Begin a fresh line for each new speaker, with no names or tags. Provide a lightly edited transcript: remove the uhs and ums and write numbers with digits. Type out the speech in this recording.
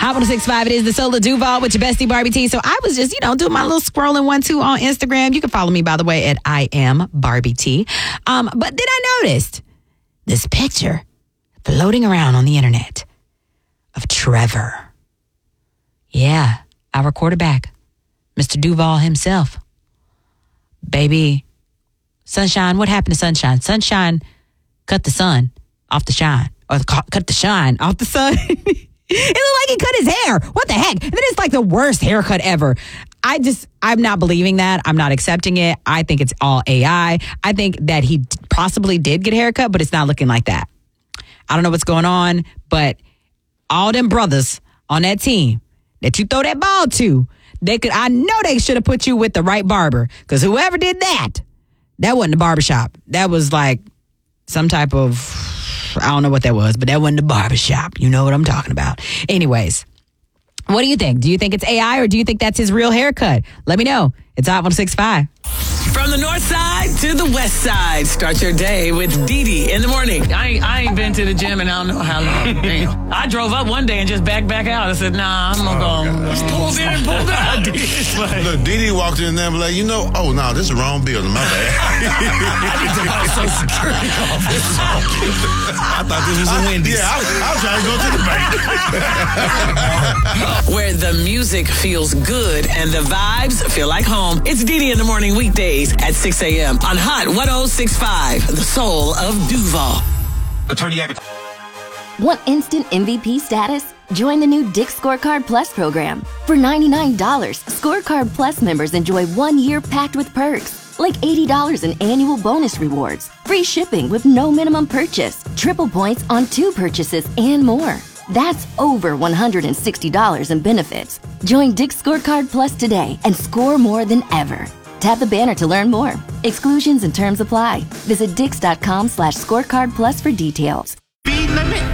Hot 106.5, it is the Soul of Duval with your bestie Barbie T. So I was just, doing my little scrolling 1-2 on Instagram. You can follow me, by the way, at I am Barbie T. But then I noticed this picture floating around on the internet of Trevor. Yeah, our quarterback, Mr. Duval himself. Baby, Sunshine, what happened to Sunshine? Sunshine cut the sun off the shine. Or cut the shine off the sun. It looked like he cut his hair. What the heck? That is like the worst haircut ever. I'm not believing that. I'm not accepting it. I think it's all AI. I think that he possibly did get a haircut, but it's not looking like that. I don't know what's going on, but all them brothers on that team that you throw that ball to, I know they should have put you with the right barber, because whoever did that wasn't the barbershop. That was like some type of, I don't know what that was, but that wasn't the barbershop. You know what I'm talking about. Anyways, what do you think? Do you think it's AI or do you think that's his real haircut? Let me know. It's Hot 106.5.
From the north side to the west side, start your day with Dee in the morning.
I ain't been to the gym and I don't know how long. Damn. I drove up one day and just back out. I said, nah, I'm gonna go.
Just pulled in and pulled out.
Look, Dee walked in there and be like, oh, no, this is the wrong building. My bad.
I need to buy Social Security office.
I thought this was a Wendy's. Yeah, I was trying to go to the bank.
Where the music feels good and the vibes feel like home. It's Dee in the morning weekdays at 6 a.m. on Hot 106.5, the Soul of Duval.
Attorney
Want instant MVP status? Join the new Dick's Scorecard Plus program. For $99, Scorecard Plus members enjoy 1 year packed with perks, like $80 in annual bonus rewards, free shipping with no minimum purchase, triple points on 2 purchases, and more. That's over $160 in benefits. Join Dick's Scorecard Plus today and score more than ever. Tap the banner to learn more. Exclusions and terms apply. Visit Dix.com/scorecard plus for details.